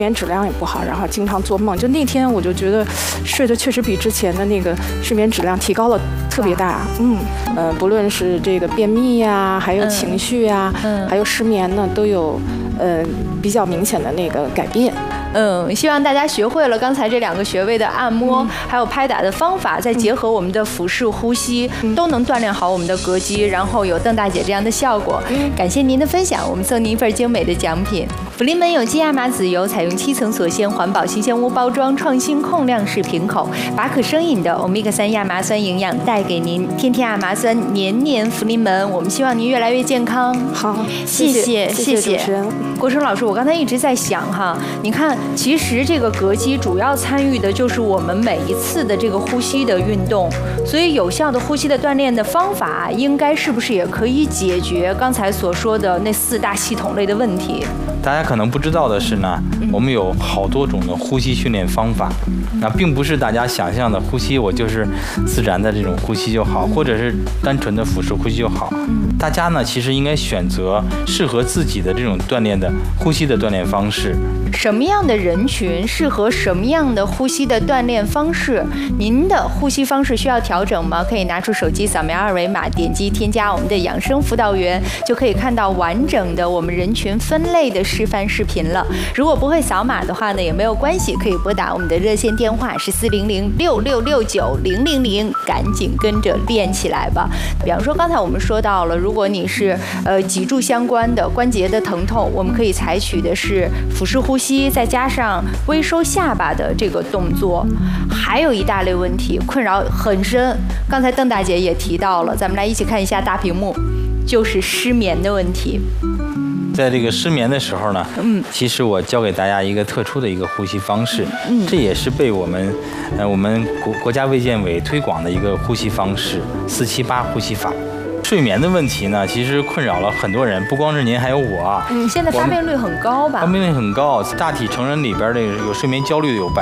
眠质量也不好，然后经常做梦。就那天我就觉得睡得确实比之前的那个睡眠质量提高了特别大。不论是这个便秘呀，还有情绪呀，还有失眠呢，都有比较明显的那个改变。 希望大家学会了刚才这2个穴位的按摩，还有拍打的方法，再结合我们的腹式呼吸，都能锻炼好我们的膈肌，然后有邓大姐这样的效果。感谢您的分享，我们送您一份精美的奖品。福临门有机亚麻籽油，采用7层锁线环保新鲜屋包装，创新控量式瓶口，把可生饮的欧米伽3亚麻酸营养带给您，天天亚麻酸，年年福临门。我们希望您越来越健康。 好， 谢谢主持人。 国成老师，我刚才一直在想哈，你看，其实这个膈肌主要参与的就是我们每一次的这个呼吸的运动，所以有效的呼吸的锻炼的方法，应该是不是也可以解决刚才所说的那4大系统类的问题？ 大家可能不知道的是呢，我们有好多种的呼吸训练方法，并不是大家想象的呼吸，我就是自然的这种呼吸就好，或者是单纯的腹式呼吸就好。大家呢，其实应该选择适合自己的这种锻炼的呼吸的锻炼方式。 什么样的人群适合什么样的呼吸的锻炼方式？您的呼吸方式需要调整吗？可以拿出手机扫描2维码，点击添加我们的养生辅导员，就可以看到完整的我们人群分类的示范视频了。如果不会扫码的话呢，也没有关系，可以拨打我们的热线电话是400-6669-000，赶紧跟着练起来吧。比方说刚才我们说到了，如果你是脊柱相关的关节的疼痛，我们可以采取的是腹式呼吸，再加上微收下巴的这个动作。还有一大类问题困扰很深，刚才邓大姐也提到了，咱们来一起看一下大屏幕，就是失眠的问题。 在这个失眠的时候呢，其实我教给大家一个特殊的一个呼吸方式，这也是被我们国家卫健委推广的一个呼吸方式478呼吸法。睡眠的问题呢，其实困扰了很多人，不光是您，还有我。 现在发病率很高吧？ 发病率很高，大体成人里边的有睡眠焦虑的有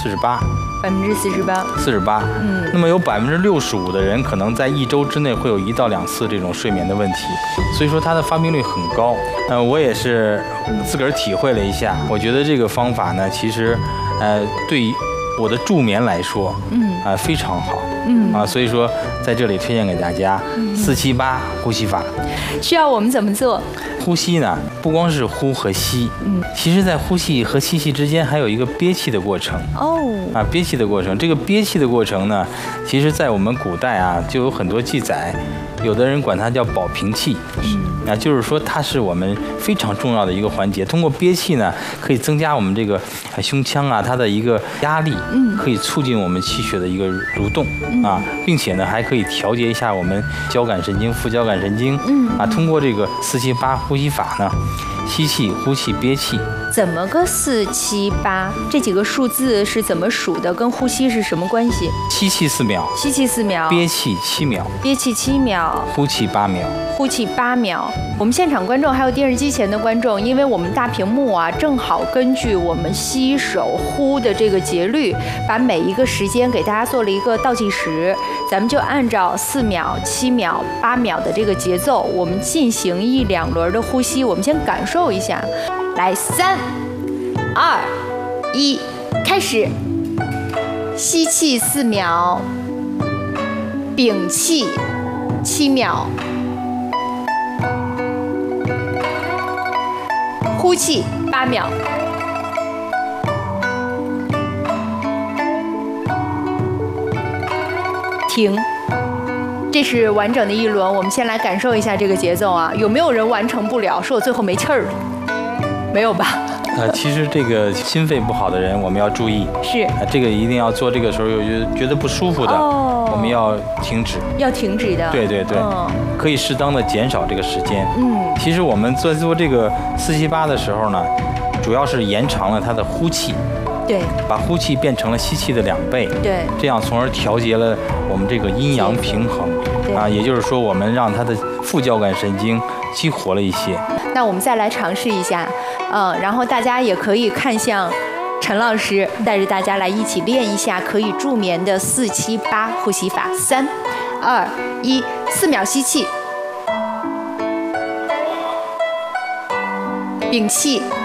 48%。48%。那么有65%的人可能在1周之内会有1到2次这种睡眠的问题，所以说它的发病率很高。我也是自个儿体会了一下，我觉得这个方法呢，其实对于我的助眠来说，非常好。所以说在这里推荐给大家478呼吸法。 需要我们怎么做？ 呼吸呢，不光是呼和吸，其实在呼气和吸气之间还有一个憋气的过程。憋气的过程，这个憋气的过程呢，其实在我们古代就有很多记载，有的人管它叫保平气，就是说它是我们非常重要的一个环节。通过憋气呢，可以增加我们这个胸腔它的一个压力，可以促进我们气血的一个蠕动并且呢还可以调节一下我们交感神经、副交感神经通过这个478呼吸法呢，吸气、呼气、憋气。 怎么个478？这几个数字是怎么数的？跟呼吸是什么关系？ 吸气4秒， 吸气4秒， 憋气7秒， 憋气7秒， 呼气8秒， 呼气8秒。我们现场观众还有电视机前的观众，因为我们大屏幕正好根据我们吸手呼的这个节律，把每一个时间给大家做了一个倒计时，咱们就按照4秒、7秒、8秒的这个节奏，我们进行1、2轮的呼吸。我们先感受一下，来3、2、1，开始。吸气4秒，屏气7秒，呼气8秒。停。这是完整的一轮，我们先来感受一下这个节奏有没有人完成不了？说我最后没气儿了，没有吧？ 其实这个心肺不好的人，我们要注意， 是这个一定要做这个时候有觉得不舒服的，我们要停止， 要停止的。 对，可以适当的减少这个时间。其实我们在做这个478的时候呢，主要是延长了它的呼气。 对， 把呼气变成了吸气的2倍， 对， 这样从而调节了我们这个阴阳平衡也就是说我们让它的副交感神经激活了一些。 那我们再来尝试一下，然后大家也可以看向陈老师，带着大家来一起练一下可以助眠的478呼吸法。3、2、1，4秒吸气，屏气